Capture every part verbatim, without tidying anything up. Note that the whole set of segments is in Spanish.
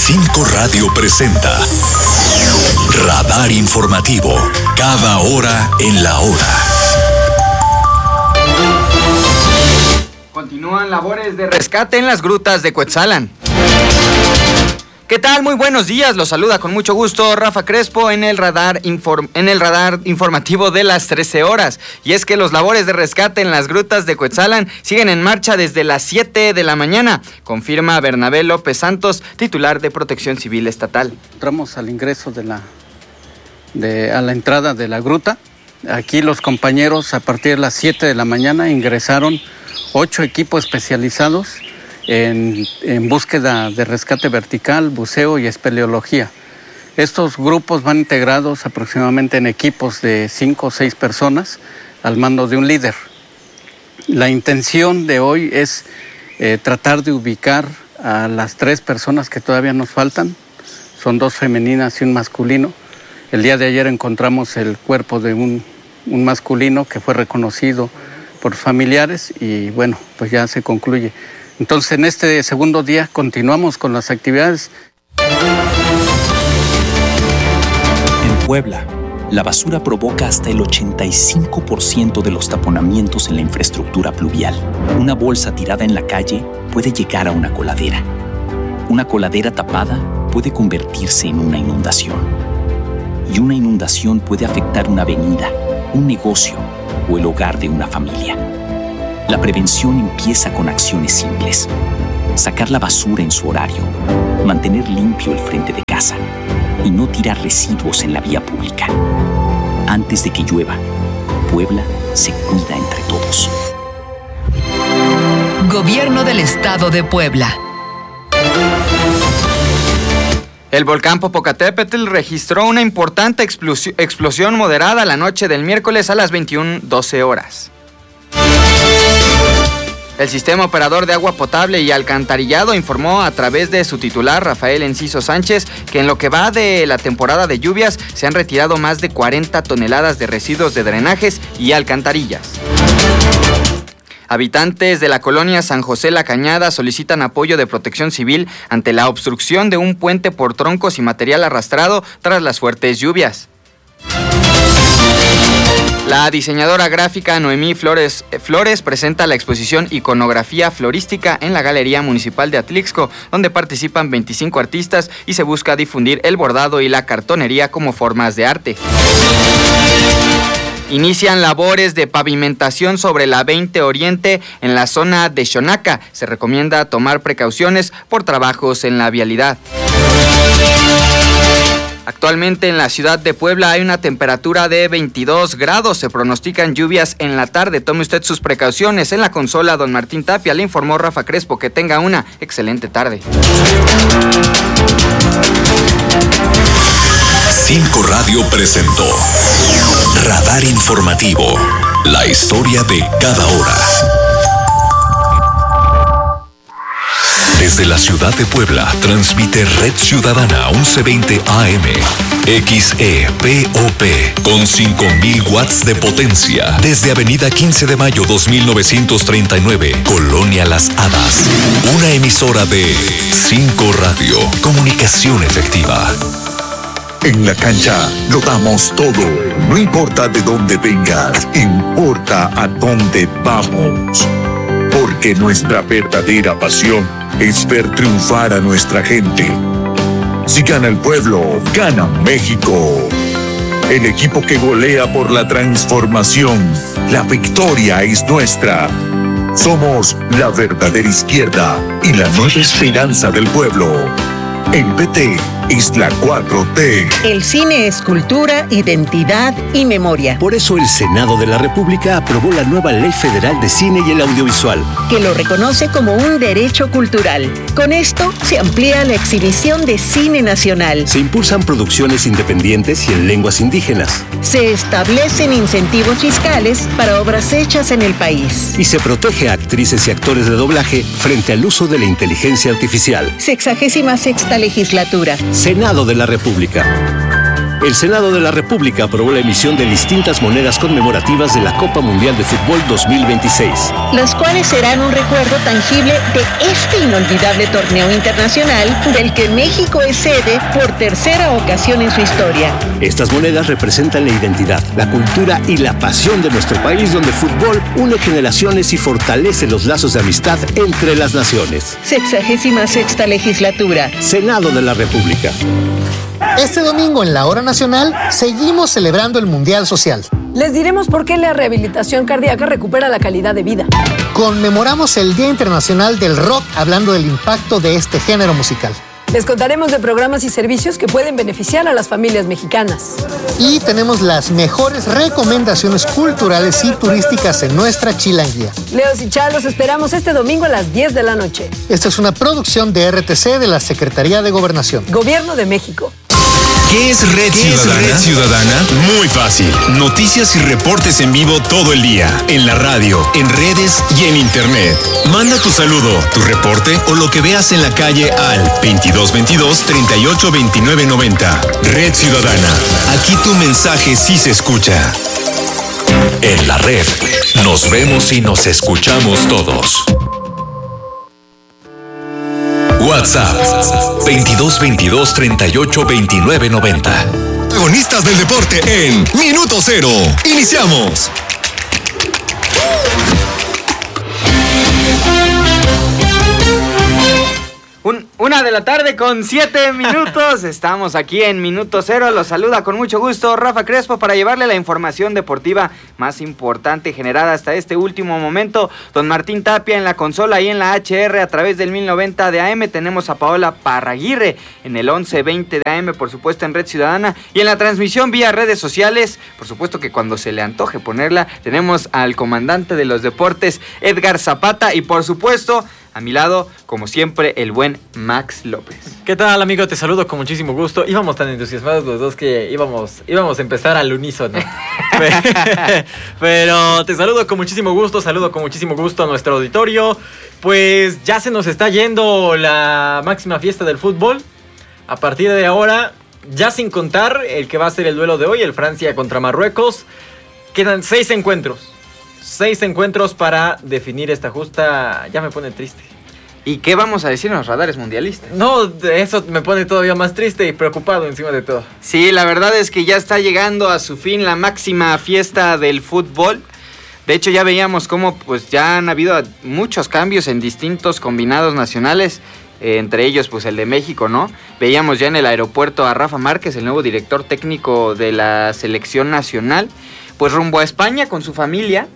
Cinco Radio presenta Radar Informativo, cada hora en la hora. Continúan labores de rescate en las grutas de Cuetzalan. ¿Qué tal? Muy buenos días, los saluda con mucho gusto Rafa Crespo en el radar inform- en el radar informativo de las trece horas. Y es que los labores de rescate en las grutas de Cuetzalan siguen en marcha desde las siete de la mañana, confirma Bernabé López Santos, titular de Protección Civil Estatal. Entramos al ingreso de la, de, a la entrada de la gruta. Aquí los compañeros a partir de las siete de la mañana ingresaron ocho equipos especializados En, en búsqueda de rescate vertical, buceo y espeleología. Estos grupos van integrados aproximadamente en equipos de cinco o seis personas al mando de un líder. La intención de hoy es eh, tratar de ubicar a las tres personas que todavía nos faltan. Son dos femeninas y un masculino. El día de ayer encontramos el cuerpo de un, un masculino que fue reconocido por familiares y bueno, pues ya se concluye. Entonces, en este segundo día continuamos con las actividades. En Puebla, la basura provoca hasta el ochenta y cinco por ciento de los taponamientos en la infraestructura pluvial. Una bolsa tirada en la calle puede llegar a una coladera. Una coladera tapada puede convertirse en una inundación. Y una inundación puede afectar una avenida, un negocio o el hogar de una familia. La prevención empieza con acciones simples. Sacar la basura en su horario, mantener limpio el frente de casa y no tirar residuos en la vía pública. Antes de que llueva, Puebla se cuida entre todos. Gobierno del Estado de Puebla. El volcán Popocatépetl registró una importante explosión, explosión moderada la noche del miércoles a las veintiuna doce horas. El Sistema Operador de Agua Potable y Alcantarillado informó a través de su titular, Rafael Enciso Sánchez, que en lo que va de la temporada de lluvias se han retirado más de cuarenta toneladas de residuos de drenajes y alcantarillas. Habitantes de la colonia San José La Cañada solicitan apoyo de Protección Civil ante la obstrucción de un puente por troncos y material arrastrado tras las fuertes lluvias. La diseñadora gráfica Noemí Flores, Flores presenta la exposición Iconografía Florística en la Galería Municipal de Atlixco, donde participan veinticinco artistas y se busca difundir el bordado y la cartonería como formas de arte. Inician labores de pavimentación sobre la veinte Oriente en la zona de Xonaca. Se recomienda tomar precauciones por trabajos en la vialidad. Actualmente en la ciudad de Puebla hay una temperatura de veintidós grados. Se pronostican lluvias en la tarde. Tome usted sus precauciones. En la consola, don Martín Tapia, le informó Rafa Crespo. Que tenga una excelente tarde. Cinco Radio presentó Radar Informativo, la historia de cada hora. Desde la ciudad de Puebla, transmite Red Ciudadana once veinte A M, X E P O P, con cinco mil watts de potencia. Desde Avenida quince de mayo dos mil novecientos treinta y nueve, Colonia Las Hadas. Una emisora de Cinco Radio, comunicación efectiva. En la cancha lo damos todo. No importa de dónde vengas, importa a dónde vamos. Porque nuestra verdadera pasión es ver triunfar a nuestra gente. Si gana el pueblo, gana México. El equipo que golea por la transformación. La victoria es nuestra. Somos la verdadera izquierda y la nueva esperanza del pueblo. El P T es la cuatro T. El cine es cultura, identidad y memoria. Por eso el Senado de la República aprobó la nueva Ley Federal de Cine y el Audiovisual, que lo reconoce como un derecho cultural. Con esto se amplía la exhibición de cine nacional. Se impulsan producciones independientes y en lenguas indígenas. Se establecen incentivos fiscales para obras hechas en el país. Y se protege a actrices y actores de doblaje frente al uso de la inteligencia artificial. Sexagésima sexta legislatura. Senado de la República. El Senado de la República aprobó la emisión de distintas monedas conmemorativas de la Copa Mundial de Fútbol dos mil veintiséis. Las cuales serán un recuerdo tangible de este inolvidable torneo internacional del que México es sede por tercera ocasión en su historia. Estas monedas representan la identidad, la cultura y la pasión de nuestro país, donde el fútbol une generaciones y fortalece los lazos de amistad entre las naciones. Sexagésima sexta legislatura. Senado de la República. Este domingo en la Hora Nacional seguimos celebrando el Mundial Social. Les diremos por qué la rehabilitación cardíaca recupera la calidad de vida. Conmemoramos el Día Internacional del Rock hablando del impacto de este género musical. Les contaremos de programas y servicios que pueden beneficiar a las familias mexicanas. Y tenemos las mejores recomendaciones culturales y turísticas en nuestra chilanguía. Leos y Chá, los esperamos este domingo a las diez de la noche. Esta es una producción de R T C de la Secretaría de Gobernación. Gobierno de México. ¿Qué es Red ¿Qué Ciudadana? Es Red Ciudadana? Muy fácil. Noticias y reportes en vivo todo el día. En la radio, en redes y en internet. Manda tu saludo, tu reporte o lo que veas en la calle al veintidós veintidós treinta y ocho veintinueve noventa. Red Ciudadana. Aquí tu mensaje sí se escucha. En la red, nos vemos y nos escuchamos todos. WhatsApp veintidós veintidós treinta y ocho veintinueve noventa. Protagonistas del deporte en Minuto Cero. Iniciamos. Un, una de la tarde con siete minutos. Estamos aquí en Minuto Cero. Los saluda con mucho gusto Rafa Crespo para llevarle la información deportiva más importante generada hasta este último momento. Don Martín Tapia en la consola y en la H R a través del mil noventa de A M. Tenemos a Paola Parraguirre en el once veinte de A M, por supuesto en Red Ciudadana. Y en la transmisión vía redes sociales, por supuesto que cuando se le antoje ponerla, tenemos al comandante de los deportes, Edgar Zapata. Y por supuesto, a mi lado, como siempre, el buen Max López. ¿Qué tal, amigo? Te saludo con muchísimo gusto. Íbamos tan entusiasmados los dos que íbamos, íbamos a empezar al unísono. Pero te saludo con muchísimo gusto, saludo con muchísimo gusto a nuestro auditorio. Pues ya se nos está yendo la máxima fiesta del fútbol. A partir de ahora, ya sin contar el que va a ser el duelo de hoy, el Francia contra Marruecos, quedan seis encuentros. Seis encuentros para definir esta justa. Ya me pone triste. ¿Y qué vamos a decir en los radares mundialistas? No, eso me pone todavía más triste y preocupado encima de todo. Sí, la verdad es que ya está llegando a su fin la máxima fiesta del fútbol. De hecho, ya veíamos cómo pues ya han habido muchos cambios en distintos combinados nacionales. Eh, entre ellos, pues el de México, ¿no? Veíamos ya en el aeropuerto a Rafa Márquez, el nuevo director técnico de la selección nacional, pues rumbo a España con su familia.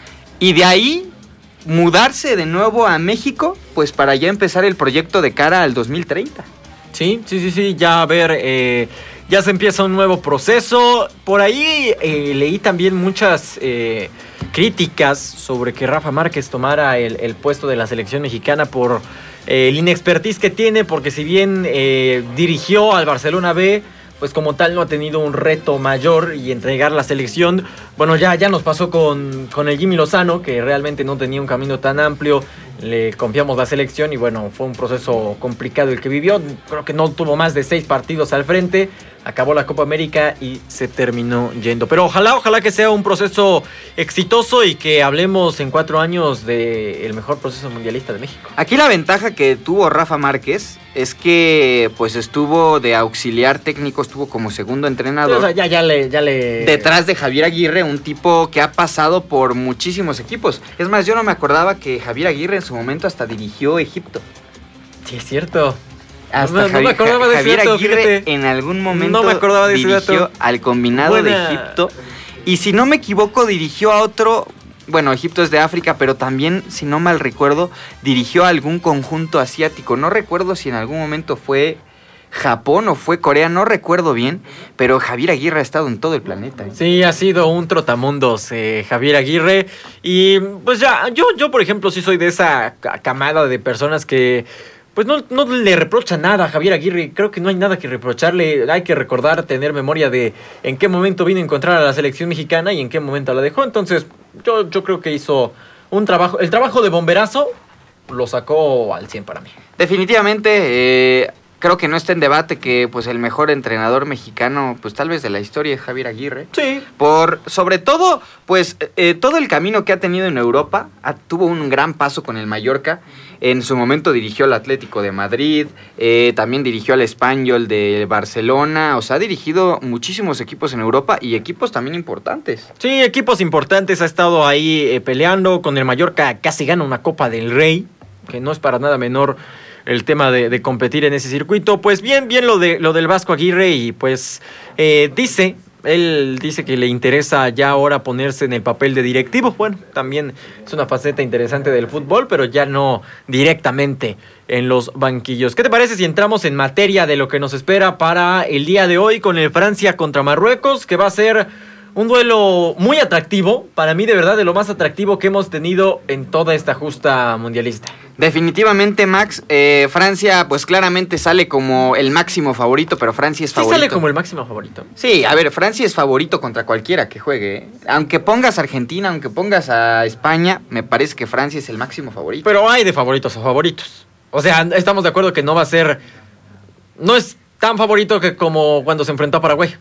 Y de ahí mudarse de nuevo a México, pues para ya empezar el proyecto de cara al dos mil treinta. Sí, sí, sí, sí, ya a ver, eh, ya se empieza un nuevo proceso. Por ahí eh, leí también muchas eh, críticas sobre que Rafa Márquez tomara el, el puesto de la selección mexicana por eh, el inexpertise que tiene, porque si bien eh, dirigió al Barcelona B, pues como tal no ha tenido un reto mayor y entregar la selección. Bueno, ya, ya nos pasó con, con el Jimmy Lozano, que realmente no tenía un camino tan amplio. Le confiamos la selección y bueno, fue un proceso complicado el que vivió. Creo que no tuvo más de seis partidos al frente. Acabó la Copa América y se terminó yendo. Pero ojalá, ojalá que sea un proceso exitoso y que hablemos en cuatro años del mejor proceso mundialista de México. Aquí la ventaja que tuvo Rafa Márquez es que pues estuvo de auxiliar técnico, estuvo como segundo entrenador. Sí, o sea, ya, ya le, ya le... Detrás de Javier Aguirre, un tipo que ha pasado por muchísimos equipos. Es más, yo no me acordaba que Javier Aguirre en su momento hasta dirigió Egipto. Sí, es cierto. Hasta no, no Javier, me acordaba de Javier dato, Aguirre fíjate. En algún momento no me acordaba de dirigió ese dato. Al combinado Buena. de Egipto. Y si no me equivoco, dirigió a otro... Bueno, Egipto es de África, pero también, si no mal recuerdo, dirigió a algún conjunto asiático. No recuerdo si en algún momento fue Japón o fue Corea, no recuerdo bien, pero Javier Aguirre ha estado en todo el planeta. ¿eh? Sí, ha sido un trotamundos, eh, Javier Aguirre. Y pues ya, yo, yo por ejemplo, sí soy de esa camada de personas que... Pues no, no le reprocha nada a Javier Aguirre. Creo que no hay nada que reprocharle. Hay que recordar, tener memoria de en qué momento vino a encontrar a la selección mexicana y en qué momento la dejó. Entonces, yo, yo creo que hizo un trabajo. El trabajo de bomberazo lo sacó al cien para mí. Definitivamente, eh, creo que no está en debate que pues el mejor entrenador mexicano, pues tal vez de la historia, es Javier Aguirre. Sí. Por, sobre todo, pues eh, todo el camino que ha tenido en Europa, ha, tuvo un gran paso con el Mallorca. En su momento dirigió al Atlético de Madrid, eh, también dirigió al Espanyol de Barcelona, o sea, ha dirigido muchísimos equipos en Europa y equipos también importantes. Sí, equipos importantes, ha estado ahí eh, peleando con el Mallorca, casi gana una Copa del Rey, que no es para nada menor el tema de, de competir en ese circuito. Pues bien, bien lo de lo del Vasco Aguirre y pues eh, dice... Él dice que le interesa ya ahora ponerse en el papel de directivo. Bueno, también es una faceta interesante del fútbol, pero ya no directamente en los banquillos. ¿Qué te parece si entramos en materia de lo que nos espera para el día de hoy con el Francia contra Marruecos, que va a ser un duelo muy atractivo, para mí de verdad de lo más atractivo que hemos tenido en toda esta justa mundialista? Definitivamente, Max, eh, Francia pues claramente sale como el máximo favorito, pero Francia es favorito. ¿Sí sale como el máximo favorito? Sí, a ver, Francia es favorito contra cualquiera que juegue, ¿eh? Aunque pongas a Argentina, aunque pongas a España, me parece que Francia es el máximo favorito. Pero hay de favoritos a favoritos. O sea, estamos de acuerdo que no va a ser... No es tan favorito que como cuando se enfrentó a Paraguay.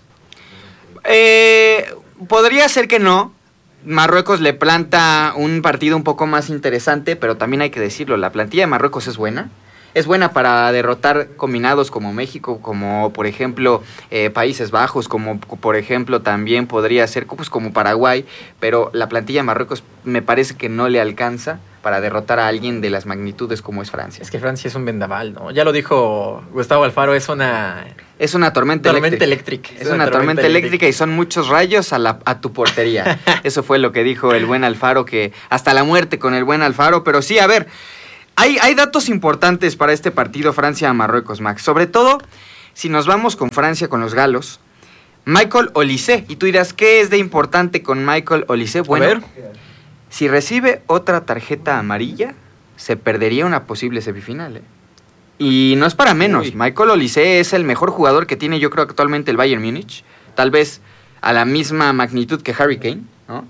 Eh, podría ser que no. Marruecos le planta un partido un poco más interesante, pero también hay que decirlo, la plantilla de Marruecos es buena. Es buena para derrotar combinados como México, como por ejemplo eh, Países Bajos, como por ejemplo también podría ser pues, como Paraguay, pero la plantilla de Marruecos me parece que no le alcanza para derrotar a alguien de las magnitudes como es Francia. Es que Francia es un vendaval, ¿no? Ya lo dijo Gustavo Alfaro, es una... Es una tormenta, tormenta eléctrica. eléctrica. Es, es una, una tormenta, tormenta eléctrica y son muchos rayos a, la, a tu portería. Eso fue lo que dijo el buen Alfaro, que hasta la muerte con el buen Alfaro. Pero sí, a ver, hay, hay datos importantes para este partido Francia-Marruecos, Max. Sobre todo, si nos vamos con Francia, con los galos, Michael Olise. Y tú dirás, ¿qué es de importante con Michael Olise? Bueno, a ver. Si recibe otra tarjeta amarilla, se perdería una posible semifinal, ¿eh? Y no es para menos. Uy. Michael Olise es el mejor jugador que tiene, yo creo, actualmente el Bayern Múnich. Tal vez a la misma magnitud que Harry Kane, ¿no?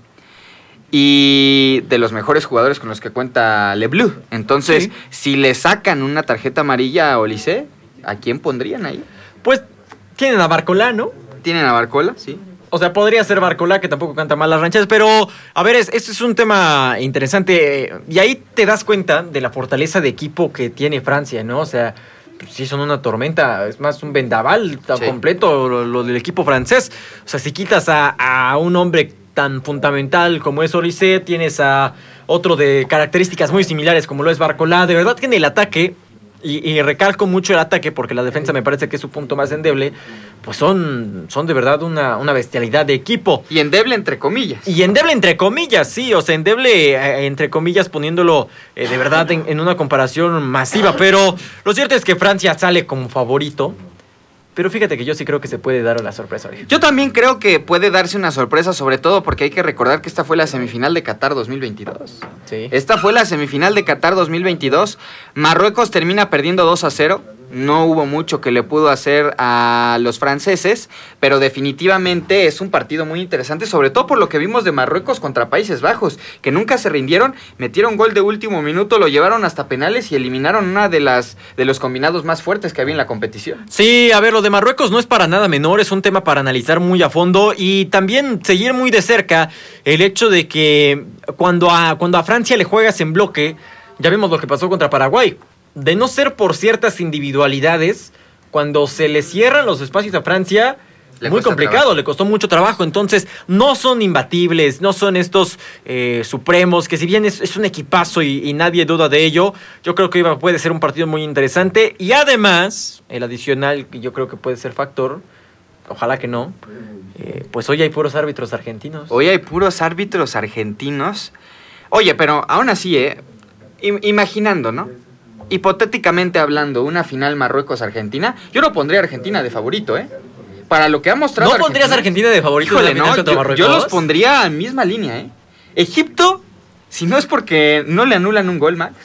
Y de los mejores jugadores con los que cuenta Le Bleu. Entonces, sí. Si le sacan una tarjeta amarilla a Olise, ¿a quién pondrían ahí? Pues tienen a Barcola, ¿no? Tienen a Barcola, sí. O sea, podría ser Barcola, que tampoco canta mal las rancheras, pero, a ver, esto es, es un tema interesante. Y ahí te das cuenta de la fortaleza de equipo que tiene Francia, ¿no? O sea, pues, sí son una tormenta, es más un vendaval tan sí. completo lo, lo del equipo francés. O sea, si quitas a, a un hombre tan fundamental como es Olise, tienes a otro de características muy similares como lo es Barcola. De verdad que en el ataque... Y, y recalco mucho el ataque porque la defensa me parece que es su punto más endeble, pues son, son de verdad una, una bestialidad de equipo. Y endeble entre comillas. Y endeble entre comillas, sí, o sea, endeble eh, entre comillas poniéndolo eh, de verdad en, en una comparación masiva, pero lo cierto es que Francia sale como favorito. Pero fíjate que yo sí creo que se puede dar la sorpresa. Yo también creo que puede darse una sorpresa, sobre todo porque hay que recordar que esta fue la semifinal de Qatar dos mil veintidós. Sí. Esta fue la semifinal de Qatar dos mil veintidós. Marruecos termina perdiendo dos a cero. No hubo mucho que le pudo hacer a los franceses, pero definitivamente es un partido muy interesante, sobre todo por lo que vimos de Marruecos contra Países Bajos, que nunca se rindieron, metieron gol de último minuto, lo llevaron hasta penales y eliminaron una de las de los combinados más fuertes que había en la competición. Sí, a ver, lo de Marruecos no es para nada menor, es un tema para analizar muy a fondo y también seguir muy de cerca el hecho de que cuando a, cuando a Francia le juegas en bloque, ya vimos lo que pasó contra Paraguay. De no ser por ciertas individualidades, cuando se le cierran los espacios a Francia, le muy complicado, trabajo. Le costó mucho trabajo. Entonces, no son imbatibles, no son estos eh, supremos, que si bien es, es un equipazo y, y nadie duda de ello, yo creo que iba, puede ser un partido muy interesante. Y además, el adicional, que yo creo que puede ser factor, ojalá que no, eh, pues hoy hay puros árbitros argentinos. Hoy hay puros árbitros argentinos. Oye, pero aún así, eh, imaginando, ¿no? Hipotéticamente hablando, una final Marruecos-Argentina, yo no pondría a Argentina de favorito, ¿eh? Para lo que ha mostrado ¿No pondrías a Argentina de favorito? Híjole, en la final no, contra yo, Marruecos? Yo los pondría en misma línea, ¿eh? Egipto, si no es porque no le anulan un gol, Max,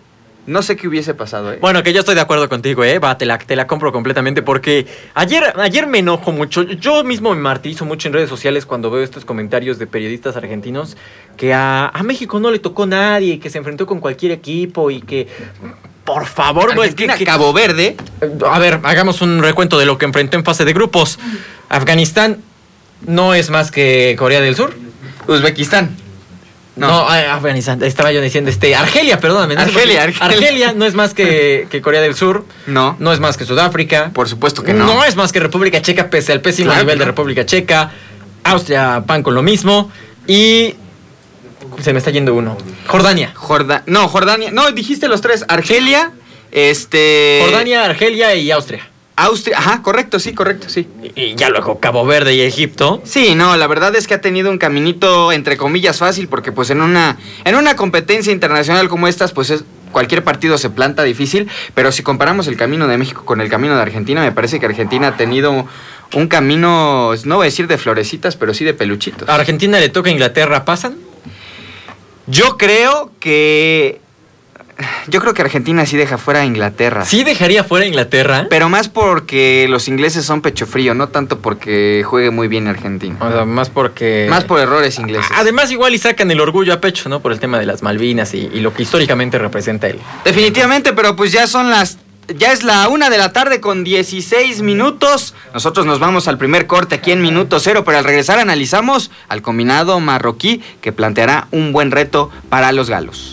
no sé qué hubiese pasado, ¿eh? Bueno, que yo estoy de acuerdo contigo, ¿eh? Va, te la, te la compro completamente porque ayer, ayer me enojo mucho. Yo mismo me martirizo mucho en redes sociales cuando veo estos comentarios de periodistas argentinos que a, a México no le tocó nadie, que se enfrentó con cualquier equipo y que... por favor, güey. Argentina, que, que, Cabo Verde. A ver, hagamos un recuento de lo que enfrentó en fase de grupos. Afganistán no es más que Corea del Sur. Uzbekistán. No, no Afganistán, estaba yo diciendo, este, Argelia, perdóname. ¿no? Argelia, Argelia. Argelia no es más que, que Corea del Sur. No. No es más que Sudáfrica. Por supuesto que no. No es más que República Checa, pese al pésimo claro, nivel no. de República Checa. Austria, pan con lo mismo. Y... se me está yendo uno. Jordania. Jorda... No, Jordania. No, dijiste los tres. Argelia, este... Jordania, Argelia y Austria. Austria, ajá, correcto, sí, correcto, sí. Y, y ya luego Cabo Verde y Egipto. Sí, no, la verdad es que ha tenido un caminito, entre comillas, fácil, porque pues en una, en una competencia internacional como estas, pues es, cualquier partido se planta difícil, pero si comparamos el camino de México con el camino de Argentina, me parece que Argentina ha tenido un camino, no voy a decir de florecitas, pero sí de peluchitos. ¿A Argentina le toca a Inglaterra, pasan? Yo creo que... Yo creo que Argentina sí deja fuera a Inglaterra. ¿Sí dejaría fuera a Inglaterra? Pero más porque los ingleses son pecho frío, no tanto porque juegue muy bien Argentina. O sea, más porque... Más por errores ingleses. Además, igual y sacan el orgullo a pecho, ¿no? Por el tema de las Malvinas y, y lo que históricamente representa él. Definitivamente, pero pues ya son las... Ya es la una de la tarde con dieciséis minutos. Nosotros nos vamos al primer corte aquí en Minuto Cero, pero al regresar analizamos al combinado marroquí que planteará un buen reto para los galos.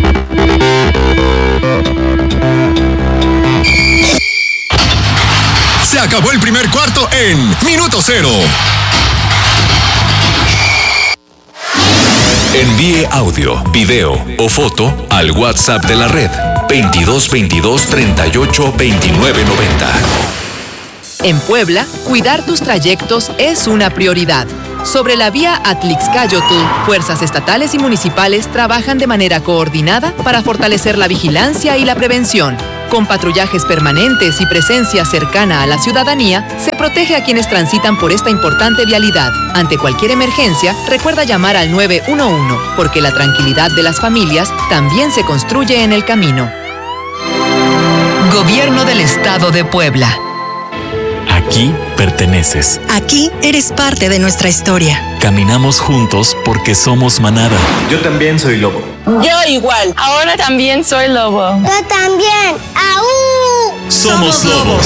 Se acabó el primer cuarto en Minuto Cero. Envíe audio, video o foto al WhatsApp de la red veintidós veintidós treinta y ocho veintinueve noventa. En Puebla, cuidar tus trayectos es una prioridad. Sobre la vía Atlixcáyotl, fuerzas estatales y municipales trabajan de manera coordinada para fortalecer la vigilancia y la prevención. Con patrullajes permanentes y presencia cercana a la ciudadanía, se protege a quienes transitan por esta importante vialidad. Ante cualquier emergencia, recuerda llamar al nueve uno uno, porque la tranquilidad de las familias también se construye en el camino. Gobierno del Estado de Puebla. Aquí perteneces. Aquí eres parte de nuestra historia. Caminamos juntos porque somos manada. Yo también soy lobo. Yo igual. Ahora también soy lobo. Yo también. ¡Aú! Somos, Somos lobos.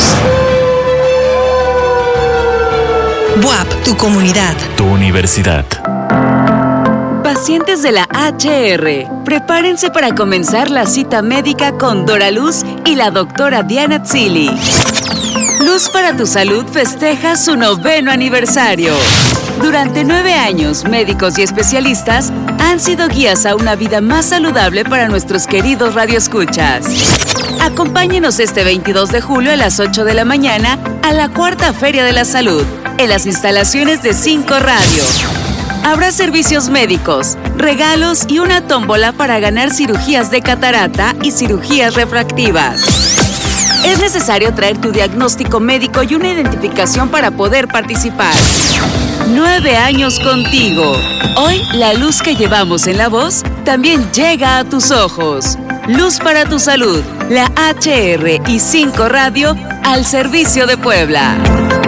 B U A P, tu comunidad. Tu universidad. Pacientes de la H R, prepárense para comenzar la cita médica con Dora Luz y la doctora Diana Tzili. Luz para tu Salud festeja su noveno aniversario. Durante nueve años, médicos y especialistas han sido guías a una vida más saludable para nuestros queridos radioescuchas. Acompáñenos este veintidós de julio a las ocho de la mañana a la Cuarta Feria de la Salud, en las instalaciones de Cinco Radio. Habrá servicios médicos, regalos y una tómbola para ganar cirugías de catarata y cirugías refractivas. Es necesario traer tu diagnóstico médico y una identificación para poder participar. Nueve años contigo. Hoy, la luz que llevamos en la voz también llega a tus ojos. Luz para tu Salud. La H R y Cinco Radio al servicio de Puebla.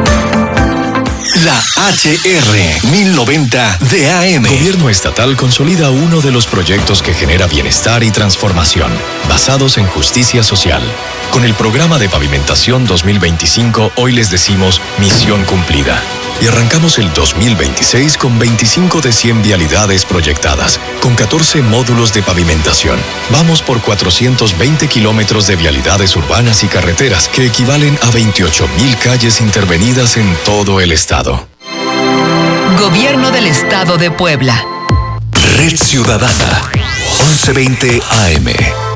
La H R mil noventa de A M. Gobierno estatal consolida uno de los proyectos que genera bienestar y transformación, basados en justicia social. Con el programa de pavimentación dos mil veinticinco, hoy les decimos misión cumplida. Y arrancamos el dos mil veintiséis con veinticinco de cien vialidades proyectadas, con catorce módulos de pavimentación. Vamos por cuatrocientos veinte kilómetros de vialidades urbanas y carreteras, que equivalen a veintiocho mil calles intervenidas en todo el estado. Gobierno del Estado de Puebla. Red Ciudadana, once veinte A M.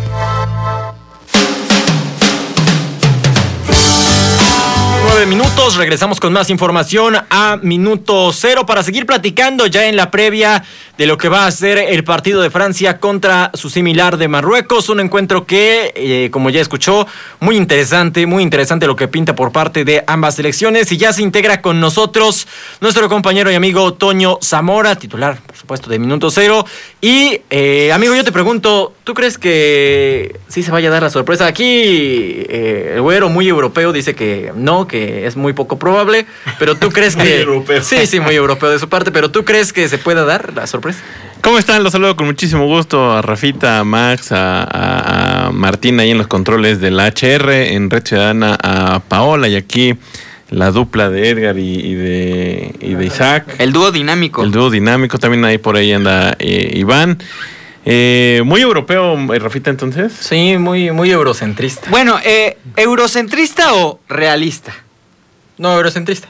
Minutos, regresamos con más información a Minuto Cero para seguir platicando ya en la previa de lo que va a ser el partido de Francia contra su similar de Marruecos, un encuentro que, eh, como ya escuchó, muy interesante, muy interesante lo que pinta por parte de ambas selecciones, y ya se integra con nosotros nuestro compañero y amigo Toño Zamora, titular, por supuesto, de Minuto Cero, y eh, amigo, yo te pregunto, ¿tú crees que sí se vaya a dar la sorpresa? Aquí eh, el güero muy europeo dice que no, que es muy poco probable, pero ¿tú crees que... Muy europeo. Sí, sí, muy europeo de su parte, pero ¿tú crees que se pueda dar la sorpresa? ¿Cómo están? Los saludo con muchísimo gusto a Rafita, a Max, a, a, a Martín ahí en los controles de la H R, en Red Ciudadana a Paola y aquí la dupla de Edgar y, y, de, y de Isaac. El dúo dinámico. El dúo dinámico, también ahí por ahí anda eh, Iván. Eh, muy europeo, Rafita, entonces. Sí, muy, muy eurocentrista. Bueno, eh, ¿eurocentrista o realista? No, eurocentrista.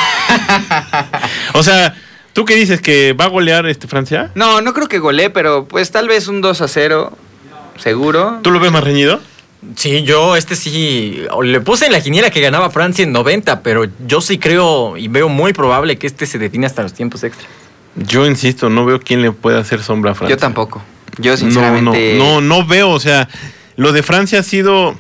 O sea, ¿tú qué dices? ¿Que va a golear este Francia? No, no creo que golee, pero pues tal vez un dos a cero, seguro. ¿Tú lo ves más reñido? Sí, yo este sí, le puse en la quiniela que ganaba Francia en noventa, pero yo sí creo y veo muy probable que este se define hasta los tiempos extra. Yo insisto, no veo quién le pueda hacer sombra a Francia. Yo tampoco. Yo sinceramente... No, no, no, no veo, o sea, lo de Francia ha sido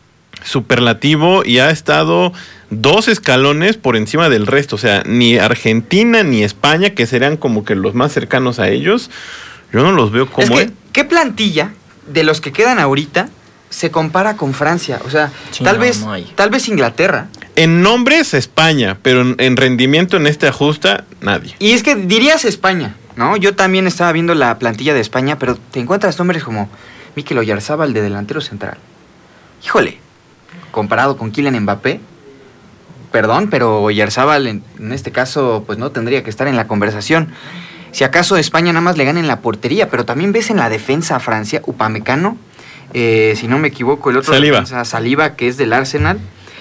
superlativo y ha estado dos escalones por encima del resto, o sea, ni Argentina ni España, que serían como que los más cercanos a ellos, yo no los veo como... Es que, ¿qué plantilla de los que quedan ahorita se compara con Francia? O sea, sí, tal, no, vez, no tal vez Inglaterra. En nombres, España, pero en, en rendimiento en este ajusta, nadie. Y es que dirías España, ¿no? Yo también estaba viendo la plantilla de España, pero te encuentras nombres como Mikel Oyarzabal de delantero central. Híjole, comparado con Kylian Mbappé, perdón, pero Oyarzabal en, en este caso pues no tendría que estar en la conversación. Si acaso España nada más le gana en la portería, pero también ves en la defensa a Francia, Upamecano, eh, si no me equivoco, el otro Saliba. defensa, Saliba, que es del Arsenal.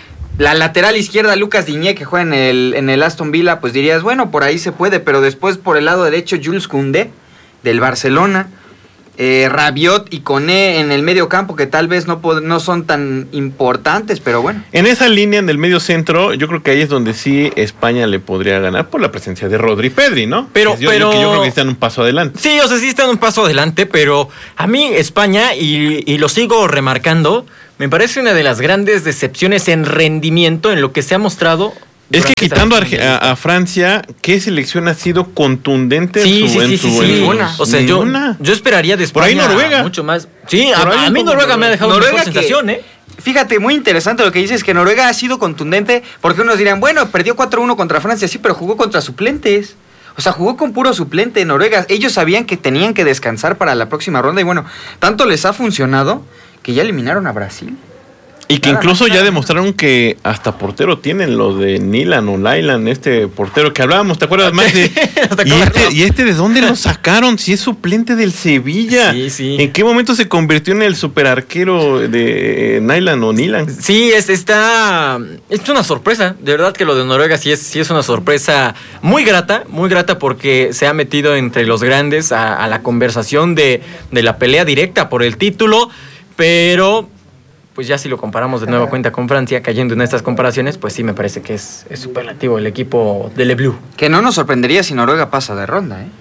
La lateral izquierda, Lucas Digne, que juega en el, en el Aston Villa, pues dirías, bueno, por ahí se puede, pero después por el lado derecho, Jules Koundé, del Barcelona, eh, Rabiot y Koné en el medio campo, que tal vez no, no son tan importantes, pero bueno. En esa línea, en el medio centro, yo creo que ahí es donde sí España le podría ganar por la presencia de Rodri y Pedri, ¿no? Pero, yo, pero... Yo, yo creo que están un paso adelante. Sí, o sea, sí están un paso adelante, pero a mí España, y, y lo sigo remarcando, me parece una de las grandes decepciones en rendimiento en lo que se ha mostrado. Es que quitando a, a, a Francia, ¿qué selección ha sido contundente sí, en su, sí, en sí, su sí, en sí. Ninguna. O sea, Ninguna. yo, yo esperaría de España. Por ahí Noruega. Mucho más. Sí, a, a mí Noruega me ha dejado una mejor sensación, ¿eh? Fíjate, muy interesante lo que dices, que Noruega ha sido contundente, porque unos dirán, bueno, perdió cuatro uno contra Francia, sí, pero jugó contra suplentes. O sea, jugó con puro suplente Noruega. Ellos sabían que tenían que descansar para la próxima ronda y bueno, tanto les ha funcionado que ya eliminaron a Brasil. Y que Nada incluso más, ya demostraron que hasta portero tienen, lo de Nilan o Lailan, este portero que hablábamos, ¿te acuerdas más? De, ¿Y, este, ¿Y este de dónde lo sacaron? Si es suplente del Sevilla. Sí, sí. ¿En qué momento se convirtió en el superarquero de Nilan o Nilan? Sí, es, está, es una sorpresa. De verdad que lo de Noruega sí es, sí es una sorpresa muy grata, muy grata porque se ha metido entre los grandes a, a la conversación de, de la pelea directa por el título, pero... pues ya si lo comparamos de nueva cuenta con Francia, cayendo en estas comparaciones, pues sí me parece que es, es superlativo el equipo de Le Bleu. Que no nos sorprendería si Noruega pasa de ronda, ¿eh?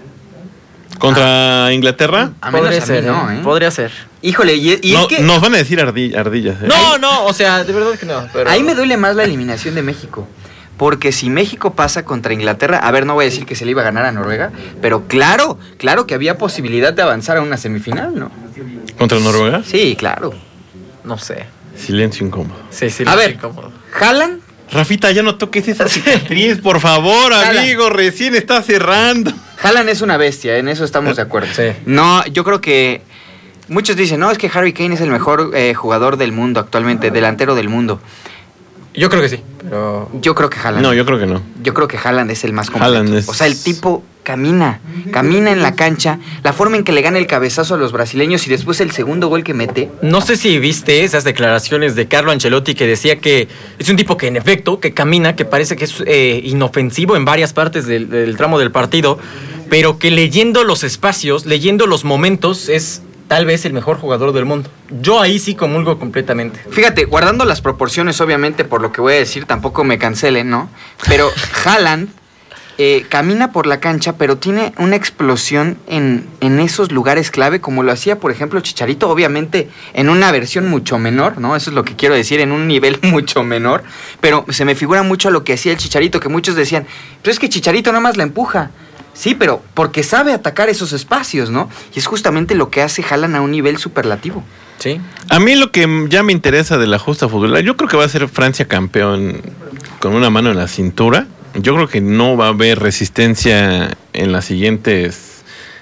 ¿Contra ah, Inglaterra? A menos podría a ser, mí no, ¿eh? Podría ser. Híjole, y, y no, es que... Nos van a decir ardi, ardillas, ¿eh? No, no, o sea, de verdad que no. Pero... ahí me duele más la eliminación de México. Porque si México pasa contra Inglaterra, a ver, no voy a decir que se le iba a ganar a Noruega, pero claro, claro que había posibilidad de avanzar a una semifinal, ¿no? ¿Contra Noruega? Sí, claro. No sé. Silencio incómodo. Sí, silencio a ver, incómodo. ¿Jalan? Rafita, ya no toques esa cicatriz, por favor, Haaland. Amigo, recién está cerrando. Haaland es una bestia, en eso estamos de acuerdo. Sí. No, yo creo que muchos dicen, no, es que Harry Kane es el mejor eh, jugador del mundo actualmente, delantero del mundo. Yo creo que sí, pero... Yo creo que Haaland. No, yo creo que no. Yo creo que Haaland es el más completo. Es... O sea, el tipo camina, camina en la cancha, la forma en que le gana el cabezazo a los brasileños y después el segundo gol que mete. No sé si viste esas declaraciones de Carlo Ancelotti que decía que es un tipo que en efecto, que camina, que parece que es eh, inofensivo en varias partes del, del tramo del partido, pero que leyendo los espacios, leyendo los momentos, es tal vez el mejor jugador del mundo. Yo ahí sí comulgo completamente. Fíjate, guardando las proporciones, obviamente, por lo que voy a decir, tampoco me cancelen, ¿no? Pero Haaland eh, camina por la cancha, pero tiene una explosión en, en esos lugares clave, como lo hacía, por ejemplo, Chicharito, obviamente en una versión mucho menor, ¿no? Eso es lo que quiero decir, en un nivel mucho menor, pero se me figura mucho lo que hacía el Chicharito, que muchos decían, pero es que Chicharito nada más la empuja. Sí, pero porque sabe atacar esos espacios, ¿no? Y es justamente lo que hace Haaland a un nivel superlativo. Sí. A mí lo que ya me interesa de la justa futbolera, yo creo que va a ser Francia campeón con una mano en la cintura. Yo creo que no va a haber resistencia en las siguientes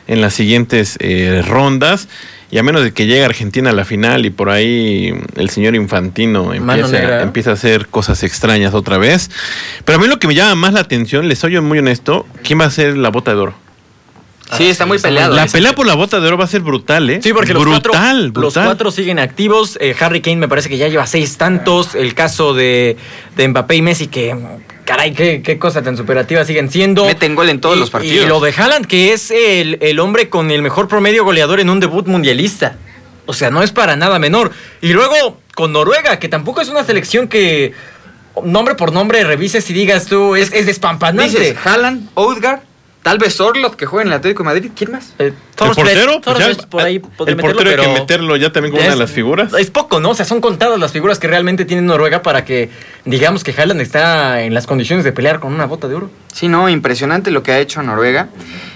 en las siguientes eh, rondas. Y a menos de que llegue Argentina a la final y por ahí el señor Infantino empieza, empieza a hacer cosas extrañas otra vez. Pero a mí lo que me llama más la atención, les soy muy honesto, ¿quién va a ser la bota de oro? Sí, está muy peleado. La pelea por la bota de oro va a ser brutal, ¿eh? Sí, porque brutal, los, cuatro, brutal. los cuatro siguen activos. Eh, Harry Kane me parece que ya lleva seis tantos. El caso de, de Mbappé y Messi, que caray, qué, qué cosa tan superativa siguen siendo. Meten gol en todos y, los partidos. Y lo de Haaland, que es el, el hombre con el mejor promedio goleador en un debut mundialista. O sea, no es para nada menor. Y luego con Noruega, que tampoco es una selección que nombre por nombre revises y digas tú, es, es despampanante. Dices Haaland, Odegaard, tal vez Orlov, que juega en el Atlético de Madrid. ¿Quién más? Eh, ¿El portero? Pues ya, por ahí el portero meterlo, hay que meterlo ya también como una de las figuras. Es poco, ¿no? O sea, son contadas las figuras que realmente tiene Noruega para que digamos que Haaland está en las condiciones de pelear con una bota de oro. Sí, no, impresionante lo que ha hecho Noruega.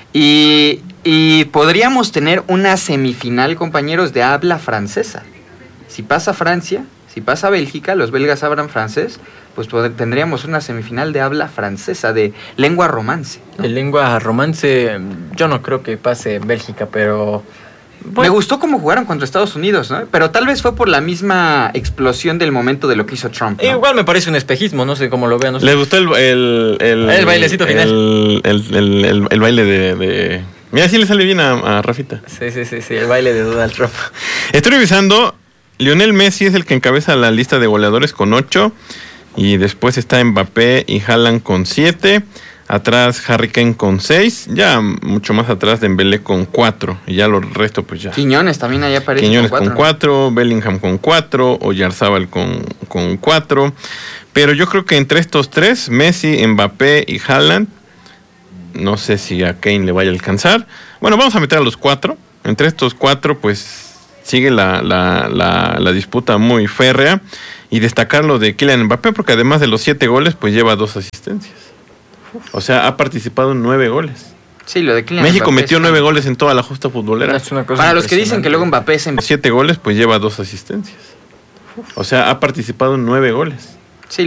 Y, y podríamos tener una semifinal, compañeros, de habla francesa. Si pasa Francia, si pasa Bélgica, los belgas hablan francés, pues tendríamos una semifinal de habla francesa, de lengua romance, ¿no? De lengua romance, yo no creo que pase Bélgica, pero... Bueno. Me gustó cómo jugaron contra Estados Unidos, ¿no? Pero tal vez fue por la misma explosión del momento de lo que hizo Trump, ¿no? Igual me parece un espejismo, no sé cómo lo vean. No sé. ¿Les gustó el... El, el, el bailecito el, final. El, el, el, el, el baile de... de... Mira, sí le sale bien a, a Rafita. Sí, sí, sí, sí, el baile de Donald Trump. Estoy revisando, Lionel Messi es el que encabeza la lista de goleadores con ocho. Y después está Mbappé y Haaland con siete. Atrás Harry Kane con seis. Ya mucho más atrás Dembélé con cuatro. Y ya los resto pues ya. Quiñones también ahí aparece Quiñones con cuatro. con cuatro. Bellingham con cuatro. Oyarzábal con, con cuatro. Pero yo creo que entre estos tres, Messi, Mbappé y Haaland, no sé si a Kane le vaya a alcanzar. Bueno, vamos a meter a los cuatro. Entre estos cuatro pues sigue la, la, la, la disputa muy férrea. Y destacar lo de Kylian Mbappé, porque además de los siete goles, pues lleva dos asistencias. O sea, ha participado en nueve goles. Sí, lo de Kylian México Mbappé metió nueve goles en toda la justa futbolera. Es una cosa Para los que dicen que luego Mbappé es... En... Siete goles, pues lleva dos asistencias. O sea, ha participado en nueve goles.